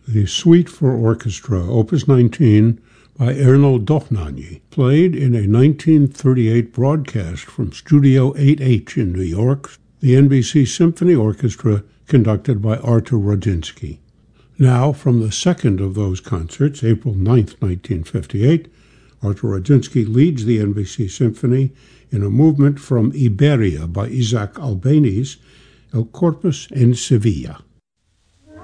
The Suite for Orchestra, Opus 19, by Erno Dohnányi, played in a 1938 broadcast from Studio 8H in New York, the NBC Symphony Orchestra, conducted by Artur Radzinsky. Now, from the second of those concerts, April 9, 1958, Artur Radzinsky leads the NBC Symphony in a movement from Iberia by Isaac Albéniz, El Corpus en Sevilla.